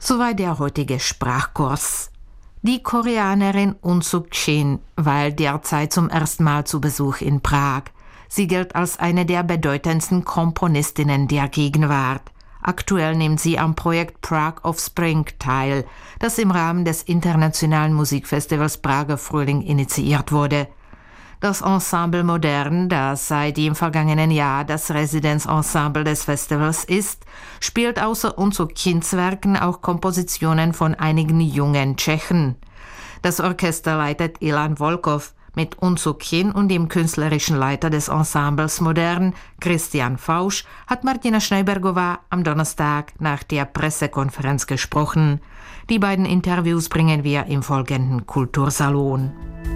Soweit der heutige Sprachkurs. Die Koreanerin Un Suk-shin weilt derzeit zum ersten Mal zu Besuch in Prag. Sie gilt als eine der bedeutendsten Komponistinnen der Gegenwart. Aktuell nimmt sie am Projekt Prague of Spring teil, das im Rahmen des internationalen Musikfestivals Prager Frühling initiiert wurde. Das Ensemble Modern, das seit dem vergangenen Jahr das Residenzensemble des Festivals ist, spielt außer Un Suk-shins Werken auch Kompositionen von einigen jungen Tschechen. Das Orchester leitet Ilan Volkov. Mit Un Suk-shin und dem künstlerischen Leiter des Ensembles Modern, Christian Fausch, hat Martina Schneibergová am Donnerstag nach der Pressekonferenz gesprochen. Die beiden Interviews bringen wir im folgenden Kultursalon.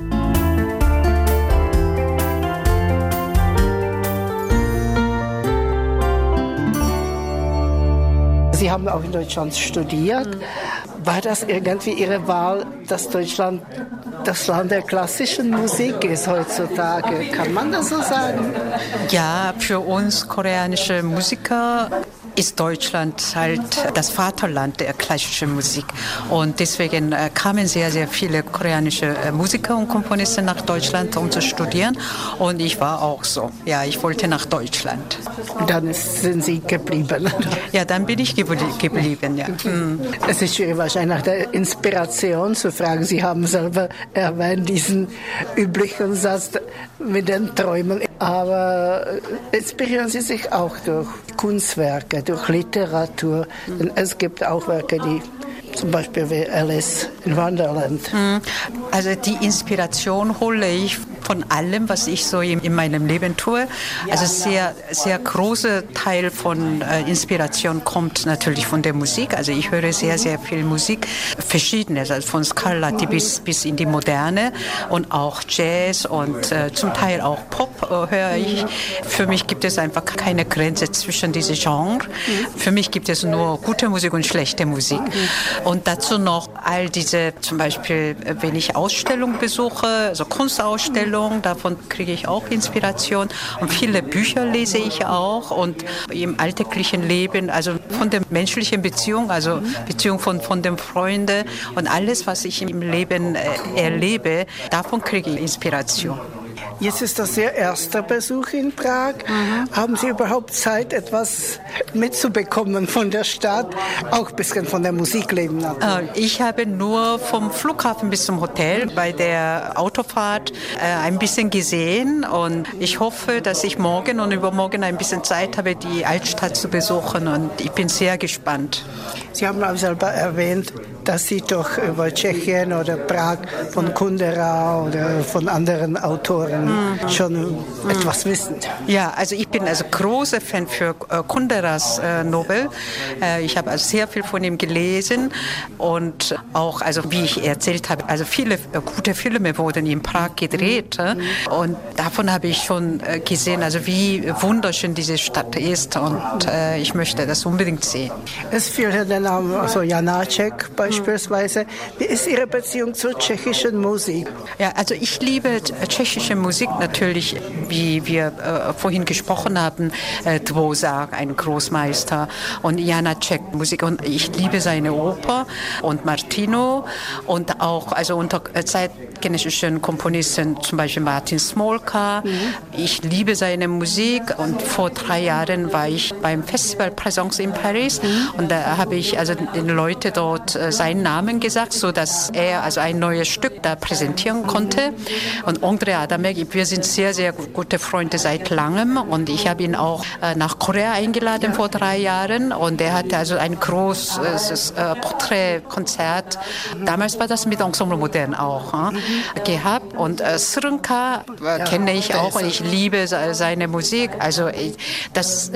Sie haben auch in Deutschland studiert. War das irgendwie Ihre Wahl, dass Deutschland das Land der klassischen Musik ist heutzutage? Kann man das so sagen? Ja, für uns koreanische Musiker ist Deutschland halt das Vaterland der klassischen Musik. Und deswegen kamen sehr, sehr viele koreanische Musiker und Komponisten nach Deutschland, um zu studieren. Und ich war auch so. Ja, ich wollte nach Deutschland. Und dann sind Sie geblieben? Ja, dann bin ich geblieben, ja. Es ist schwierig, wahrscheinlich nach der Inspiration zu fragen. Sie haben selber erwähnt, diesen üblichen Satz mit den Träumen. Aber inspirieren Sie sich auch durch Kunstwerke, durch Literatur. Denn es gibt auch Werke, die zum Beispiel wie Alice in Wonderland. Also die Inspiration hole ich von allem, was ich so in meinem Leben tue. Also sehr, sehr großer Teil von Inspiration kommt natürlich von der Musik. Also ich höre sehr, sehr viel Musik, verschiedenes, also von Scarlatti bis in die Moderne und auch Jazz und zum Teil auch Pop höre ich. Für mich gibt es einfach keine Grenze zwischen diesen Genres. Für mich gibt es nur gute Musik und schlechte Musik. Und dazu noch all diese, zum Beispiel, wenn ich Ausstellungen besuche, also Kunstausstellungen, davon kriege ich auch Inspiration. Und viele Bücher lese ich auch. Und im alltäglichen Leben, also von der menschlichen Beziehung, also Beziehung von den Freunden und alles, was ich im Leben erlebe, davon kriege ich Inspiration. Jetzt ist das Ihr erster Besuch in Prag. Haben Sie überhaupt Zeit, etwas mitzubekommen von der Stadt? Auch ein bisschen von der Musikleben natürlich. Ich habe nur vom Flughafen bis zum Hotel bei der Autofahrt ein bisschen gesehen. Und ich hoffe, dass ich morgen und übermorgen ein bisschen Zeit habe, die Altstadt zu besuchen. Und ich bin sehr gespannt. Sie haben auch selber erwähnt, dass Sie doch über Tschechien oder Prag von Kundera oder von anderen Autoren schon etwas wissen. Ja, also ich bin also großer Fan für Kunderas Novel. Ich habe also sehr viel von ihm gelesen und auch, also wie ich erzählt habe, also viele gute Filme wurden in Prag gedreht und davon habe ich schon gesehen, also wie wunderschön diese Stadt ist und ich möchte das unbedingt sehen. Es fiel der Name, also Janáček beispielsweise. Wie ist Ihre Beziehung zur tschechischen Musik? Ja, also ich liebe tschechische Musik natürlich, wie wir vorhin gesprochen haben, Dvořák, ein Großmeister, und Janáček Musik, und ich liebe seine Oper und Martino und auch also unter zeitgenössischen Komponisten, zum Beispiel Martin Smolka. Ich liebe seine Musik und vor 3 Jahren war ich beim Festival Présence in Paris und da habe ich also den Leuten dort seinen Namen gesagt, so dass er also ein neues Stück da präsentieren konnte. Und Ondřej Adamek, wir sind sehr, sehr gute Freunde seit langem und ich habe ihn auch nach Korea eingeladen vor 3 Jahren und er hatte also ein großes Porträtkonzert. Damals war das mit Ensemble Modern auch gehabt und Srnka kenne ich auch und ich liebe seine Musik. Also das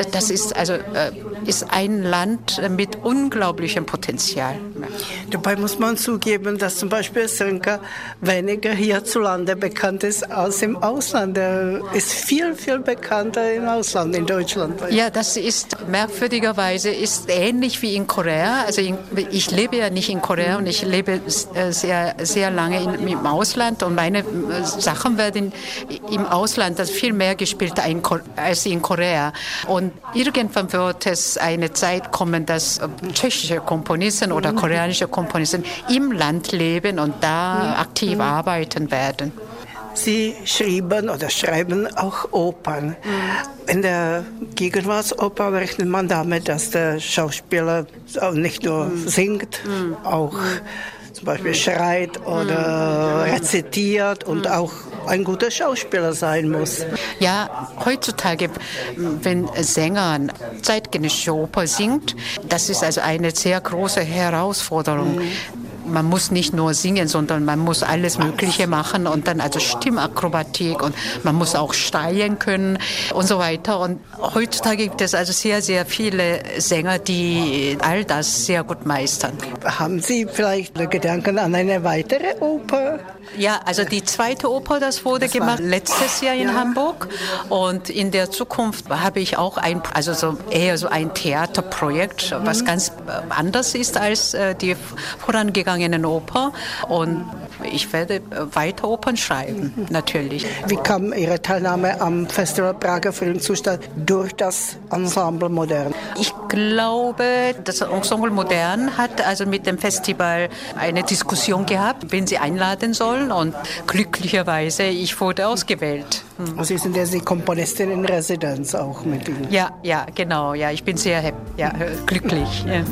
ist ein Land mit unglaublichem Potenzial. Dabei muss man zugeben, dass zum Beispiel Srnka weniger hierzulande bekannt ist als im Ausland. Er ist viel, viel bekannter im Ausland, in Deutschland. Ja, das ist merkwürdigerweise ist ähnlich wie in Korea. Also ich lebe ja nicht in Korea und ich lebe sehr, sehr lange im Ausland und meine Sachen werden im Ausland viel mehr gespielt als in Korea. Und irgendwann wird es eine Zeit kommen, dass tschechische tschechische Komponisten oder koreanische Komponisten im Land leben und da aktiv arbeiten werden. Sie schrieben oder schreiben auch Opern. In der Gegenwartsoper rechnet man damit, dass der Schauspieler nicht nur singt, auch zum Beispiel schreit oder rezitiert und auch ein guter Schauspieler sein muss. Ja, heutzutage, wenn Sänger zeitgenössische Oper singt, das ist also eine sehr große Herausforderung. Man muss nicht nur singen, sondern man muss alles Mögliche machen und dann also Stimmakrobatik und man muss auch schreien können und so weiter. Und heutzutage gibt es also sehr, sehr viele Sänger, die all das sehr gut meistern. Haben Sie vielleicht Gedanken an eine weitere Oper? Ja, also die zweite Oper, das wurde gemacht letztes Jahr in Hamburg und in der Zukunft habe ich auch eher so ein Theaterprojekt, was ganz anders ist als die vorangegangenen Oper und ich werde weiter Opern schreiben, natürlich. Wie kam Ihre Teilnahme am Festival Prager Frühling zustande durch das Ensemble Modern? Ich glaube, das Ensemble Modern hat also mit dem Festival eine Diskussion gehabt, wen sie einladen sollen und glücklicherweise ich wurde ausgewählt. Sie sind ja die Komponistin in Residenz auch mit Ihnen. Ja, genau. Ja, ich bin sehr glücklich. Ja.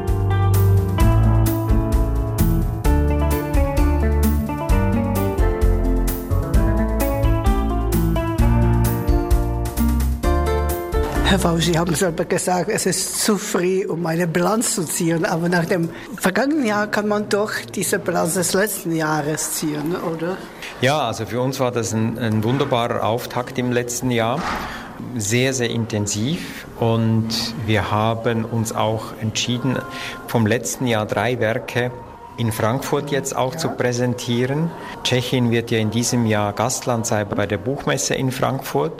Herr Wau, Sie haben selber gesagt, es ist zu früh, um eine Bilanz zu ziehen. Aber nach dem vergangenen Jahr kann man doch diese Bilanz des letzten Jahres ziehen, oder? Ja, also für uns war das ein wunderbarer Auftakt im letzten Jahr. Sehr, sehr intensiv. Und wir haben uns auch entschieden, vom letzten Jahr 3 Werke in Frankfurt jetzt auch zu präsentieren. Tschechien wird ja in diesem Jahr Gastland sein bei der Buchmesse in Frankfurt.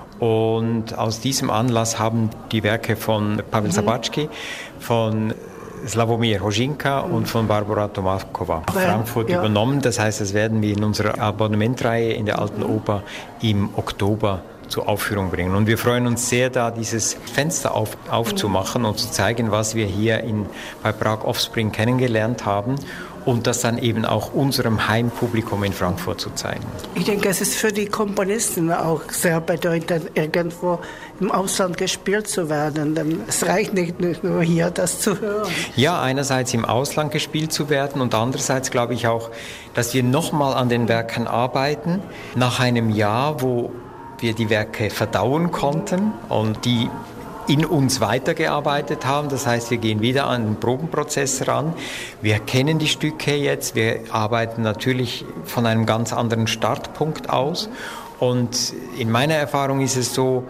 Und aus diesem Anlass haben die Werke von Pavel Sabatschky, von Slawomir Hožinka und von Barbara Tomáková Frankfurt übernommen. Das heißt, das werden wir in unserer Abonnementreihe in der Alten Oper im Oktober zur Aufführung bringen. Und wir freuen uns sehr, da dieses Fenster aufzumachen und zu zeigen, was wir hier bei Prague Offspring kennengelernt haben und das dann eben auch unserem Heimpublikum in Frankfurt zu zeigen. Ich denke, es ist für die Komponisten auch sehr bedeutend, irgendwo im Ausland gespielt zu werden. Denn es reicht nicht nur hier, das zu hören. Ja, einerseits im Ausland gespielt zu werden und andererseits glaube ich auch, dass wir nochmal an den Werken arbeiten, nach einem Jahr, wo wir die Werke verdauen konnten und die in uns weitergearbeitet haben. Das heißt, wir gehen wieder an den Probenprozess ran. Wir kennen die Stücke jetzt. Wir arbeiten natürlich von einem ganz anderen Startpunkt aus. Und in meiner Erfahrung ist es so,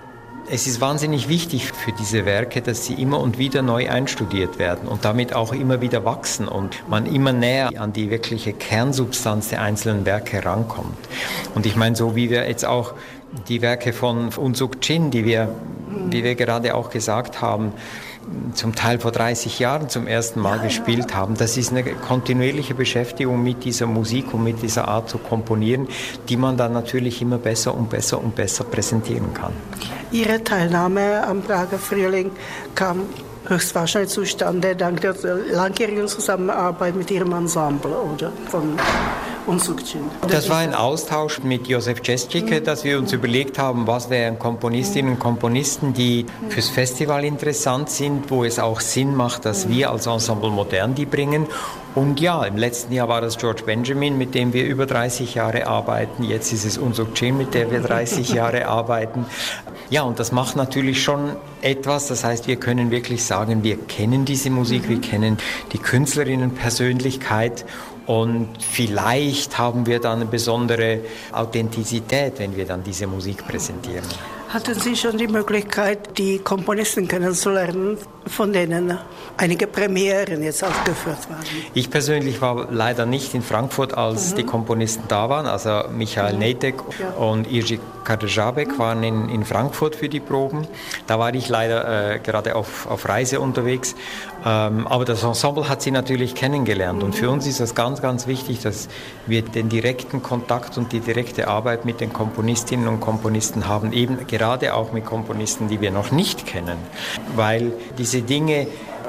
es ist wahnsinnig wichtig für diese Werke, dass sie immer und wieder neu einstudiert werden und damit auch immer wieder wachsen und man immer näher an die wirkliche Kernsubstanz der einzelnen Werke rankommt. Und ich meine, so wie wir jetzt auch die Werke von Unsuk Chin, die wir, wie wir gerade auch gesagt haben, zum Teil vor 30 Jahren zum ersten Mal gespielt haben. Das ist eine kontinuierliche Beschäftigung mit dieser Musik und mit dieser Art zu komponieren, die man dann natürlich immer besser und besser und besser präsentieren kann. Ihre Teilnahme am Prager Frühling kam höchstwahrscheinlich zustande dank der langjährigen Zusammenarbeit mit Ihrem Ensemble, oder? Von Unsuk Chin. Das war ein Austausch mit Josef Čestřík, dass wir uns überlegt haben, was wären Komponistinnen und Komponisten, die fürs Festival interessant sind, wo es auch Sinn macht, dass wir als Ensemble Modern die bringen. Und ja, im letzten Jahr war das George Benjamin, mit dem wir über 30 Jahre arbeiten. Jetzt ist es Unsuk Chin, mit der wir 30 Jahre arbeiten. Ja, und das macht natürlich schon etwas. Das heißt, wir können wirklich sagen, wir kennen diese Musik, wir kennen die Künstlerinnenpersönlichkeit. Und vielleicht haben wir dann eine besondere Authentizität, wenn wir dann diese Musik präsentieren. Hatten Sie schon die Möglichkeit, die Komponisten kennenzulernen, von denen einige Premieren jetzt aufgeführt waren? Ich persönlich war leider nicht in Frankfurt, als die Komponisten da waren. Also Michael Nejtek und Jiří Kadržábek waren in Frankfurt für die Proben. Da war ich leider gerade auf Reise unterwegs. Aber das Ensemble hat sie natürlich kennengelernt. Und für uns ist das ganz, ganz wichtig, dass wir den direkten Kontakt und die direkte Arbeit mit den Komponistinnen und Komponisten haben, eben gerade auch mit Komponisten, die wir noch nicht kennen. Weil diese Dinge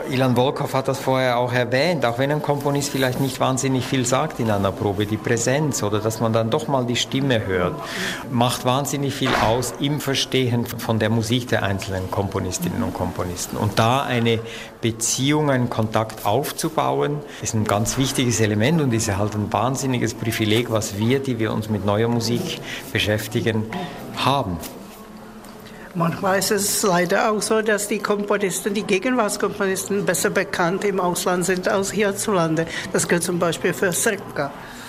Ilan Volkov hat das vorher auch erwähnt, auch wenn ein Komponist vielleicht nicht wahnsinnig viel sagt in einer Probe, die Präsenz oder dass man dann doch mal die Stimme hört, macht wahnsinnig viel aus im Verstehen von der Musik der einzelnen Komponistinnen und Komponisten. Und da eine Beziehung, einen Kontakt aufzubauen, ist ein ganz wichtiges Element und ist halt ein wahnsinniges Privileg, was wir, die wir uns mit neuer Musik beschäftigen, haben. Manchmal ist es leider auch so, dass die Komponisten, die Gegenwartskomponisten besser bekannt im Ausland sind als hierzulande. Das gilt zum Beispiel für Srpka.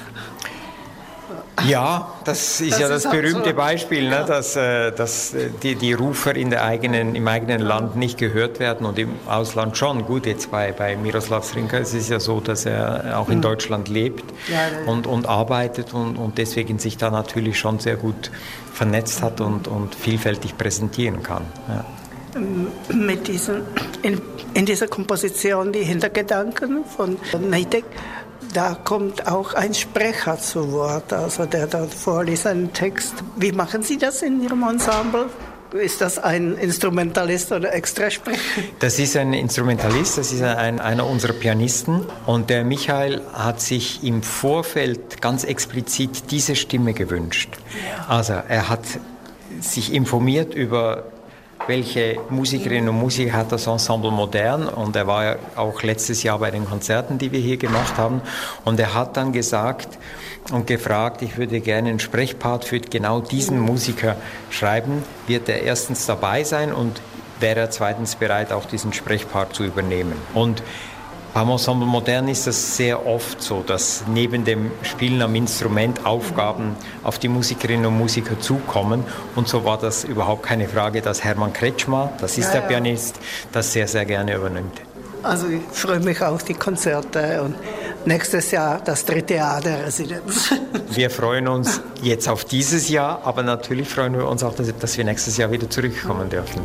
Ja, das ist das berühmte so Beispiel, ne, dass die Rufer im eigenen Land nicht gehört werden und im Ausland schon. Gut, jetzt bei Miroslav Srpka ist es ja so, dass er auch in Deutschland lebt und arbeitet und deswegen sich da natürlich schon sehr gut vernetzt hat und vielfältig präsentieren kann. Ja. Mit in dieser Komposition die Hintergedanken von Nejtek, da kommt auch ein Sprecher zu Wort, also der dort vorliest einen Text. Wie machen Sie das in Ihrem Ensemble? Ist das ein Instrumentalist oder Extrasprecher? Das ist ein Instrumentalist, das ist einer unserer Pianisten. Und der Michael hat sich im Vorfeld ganz explizit diese Stimme gewünscht. Also er hat sich informiert über welche Musikerinnen und Musiker hat das Ensemble Modern, und er war ja auch letztes Jahr bei den Konzerten, die wir hier gemacht haben, und er hat dann gesagt und gefragt, ich würde gerne einen Sprechpart für genau diesen Musiker schreiben, wird er erstens dabei sein und wäre er zweitens bereit, auch diesen Sprechpart zu übernehmen. Und beim Ensemble Modern ist das sehr oft so, dass neben dem Spielen am Instrument Aufgaben auf die Musikerinnen und Musiker zukommen. Und so war das überhaupt keine Frage, dass Hermann Kretschmer, das ist der Pianist, das sehr, sehr gerne übernimmt. Also ich freue mich auf die Konzerte und nächstes Jahr das 3. Jahr der Residenz. Wir freuen uns jetzt auf dieses Jahr, aber natürlich freuen wir uns auch, dass wir nächstes Jahr wieder zurückkommen dürfen.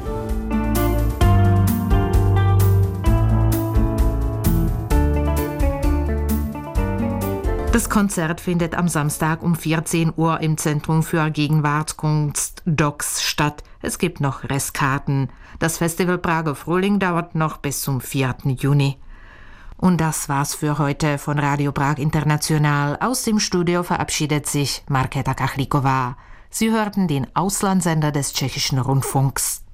Das Konzert findet am Samstag um 14 Uhr im Zentrum für Gegenwartskunst DOX statt. Es gibt noch Restkarten. Das Festival Prager Frühling dauert noch bis zum 4. Juni. Und das war's für heute von Radio Prag International. Aus dem Studio verabschiedet sich Markéta Kachlíková. Sie hörten den Auslandssender des Tschechischen Rundfunks.